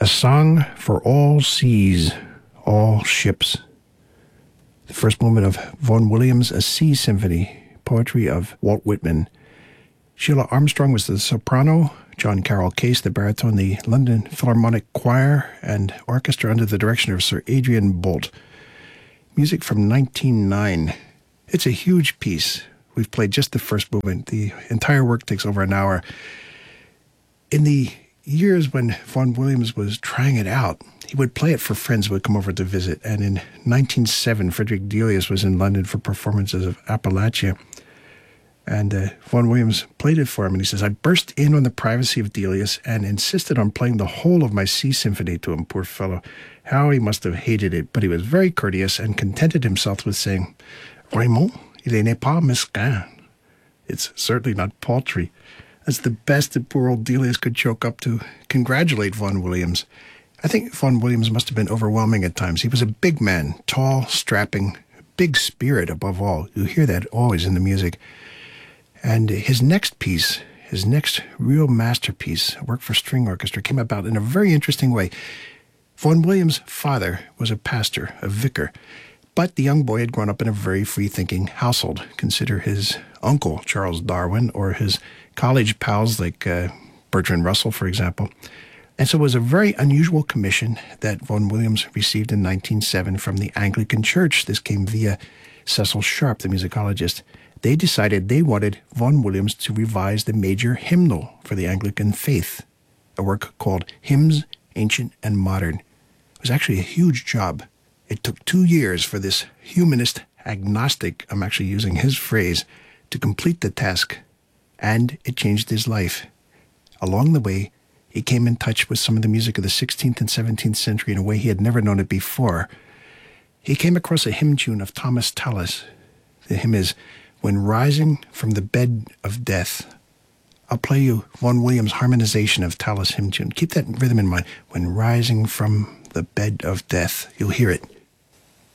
A Song for All Seas, All Ships. The first movement of Vaughan Williams' A Sea Symphony, poetry of Walt Whitman. Sheila Armstrong was the soprano, John Carroll Case, the baritone, the London Philharmonic Choir and Orchestra under the direction of Sir Adrian Boult. Music from 1909. It's a huge piece. We've played just the first movement. The entire work takes over an hour. In the years when Vaughan Williams was trying it out, he would play it for friends who would come over to visit. And in 1907, Frederick Delius was in London for performances of Appalachia. And Vaughan Williams played it for him. And he says, I burst in on the privacy of Delius and insisted on playing the whole of my Sea Symphony to him, poor fellow. How he must have hated it. But he was very courteous and contented himself with saying, Raymond, il n'est pas mesquin. It's certainly not paltry. That's the best that poor old Delius could choke up to congratulate Vaughan Williams. I think Vaughan Williams must have been overwhelming at times. He was a big man, tall, strapping, big spirit above all. You hear that always in the music. And his next piece, his next real masterpiece, a work for string orchestra, came about in a very interesting way. Vaughan Williams' father was a pastor, a vicar, but the young boy had grown up in a very free-thinking household. Consider his uncle, Charles Darwin, or his college pals like Bertrand Russell, for example. And so it was a very unusual commission that Vaughan Williams received in 1907 from the Anglican Church. This came via Cecil Sharp, the musicologist. They decided they wanted Vaughan Williams to revise the major hymnal for the Anglican faith, a work called Hymns, Ancient and Modern. It was actually a huge job. It took 2 years for this humanist agnostic, I'm actually using his phrase, to complete the task, and it changed his life. Along the way, he came in touch with some of the music of the 16th and 17th century in a way he had never known it before. He came across a hymn tune of Thomas Tallis. The hymn is, When Rising from the Bed of Death. I'll play you Vaughan Williams' harmonization of Tallis hymn tune. Keep that rhythm in mind. When rising from the bed of death. You'll hear it.